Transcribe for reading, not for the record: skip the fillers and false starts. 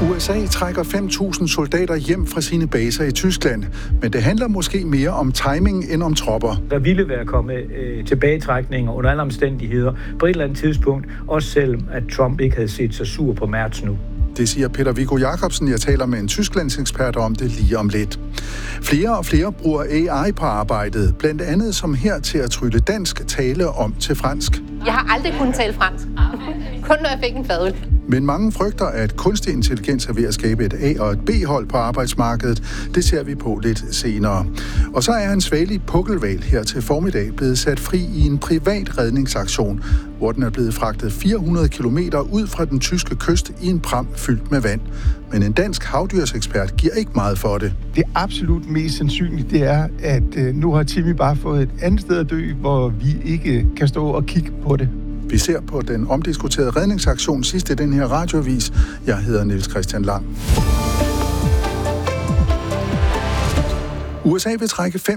USA trækker 5.000 soldater hjem fra sine baser i Tyskland, men det handler måske mere om timing end om tropper. Der ville være kommet tilbagetrækninger under alle omstændigheder på et eller andet tidspunkt, også selvom at Trump ikke havde set sig sur på Merz nu. Det siger Peter Viggo Jacobsen. Jeg taler med en Tysklandsekspert om det lige om lidt. Flere og flere bruger AI på arbejdet, blandt andet som her til at trylle dansk tale om til fransk. Jeg har aldrig kunnet tale fransk. Kun når jeg fik en fadøl. Men mange frygter, at kunstig intelligens er ved at skabe et A- og et B-hold på arbejdsmarkedet. Det ser vi på lidt senere. Og så er en svagelig pukkelhval her til formiddag blevet sat fri i en privat redningsaktion, hvor den er blevet fragtet 400 kilometer ud fra den tyske kyst i en pram fyldt med vand. Men en dansk havdyrsekspert giver ikke meget for det. Det absolut mest sandsynlige, det er, at nu har Timmy bare fået et andet sted at dø, hvor vi ikke kan stå og kigge på det. Vi ser på den omdiskuterede redningsaktion sidst i den her radioavis. Jeg hedder Niels Christian Lang. USA vil trække